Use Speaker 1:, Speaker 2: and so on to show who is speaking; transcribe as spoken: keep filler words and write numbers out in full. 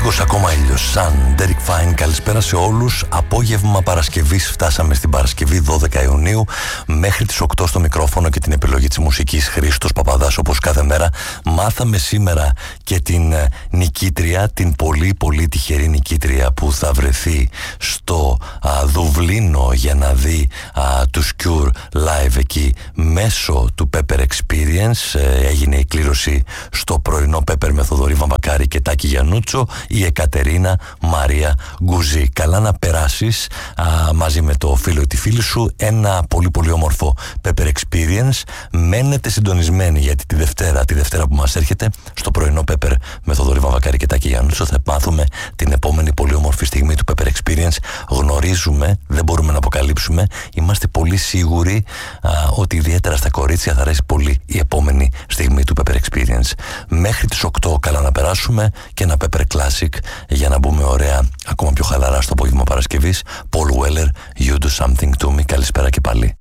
Speaker 1: Λίγος ακόμα ήλιος, σαν Derek Fine. Καλησπέρα σε όλους. Απόγευμα Παρασκευής, φτάσαμε στην Παρασκευή δώδεκα Ιουνίου. Μέχρι τις οκτώ στο μικρόφωνο και την επιλογή της μουσικής, Χρήστος Παπαδάς, όπως κάθε μέρα. Μάθαμε σήμερα και την νικήτρια, την πολύ πολύ τυχερή νικήτρια που θα βρεθεί στο α, Δουβλίνο για να δει α, τους Cure live εκεί μέσω του Pepper Experience. Ε, έγινε η κλήρωση στο πρωινό Pepper με Θοδωρή Βαμβακάρη και Τάκη Γιαννούτσο, η Εκατερίνα Μαρία Γκουζή. Καλά να περάσεις α, μαζί με το φίλο ή τη φίλη σου ένα πολύ πολύ όμορφο Pepper Experience. Μένετε συντονισμένοι, γιατί τη Δευτέρα, τη Δευτέρα που μας έρχεται στο πρωινό Pepper με Θοδωρή Βαμβακάρη και Τάκη Γιαννούτσο θα μάθουμε την επόμενη πολύ όμορφη στιγμή του Pepper Experience. Γνωρίζουμε, δεν μπορούμε να αποκαλύψουμε, είμαστε πολύ σίγουροι α, ότι ιδιαίτερα στα κορίτσια θα αρέσει πολύ η επόμενη στιγμή του Pepper Experience. Μέχρι τις οκτώ καλά να περάσουμε και ένα Pepper Classic για να μπούμε ωραία ακόμα πιο χαλαρά στο απόγευμα Παρασκευής. Paul Weller, You Do Something To Me. Καλησπέρα και πάλι.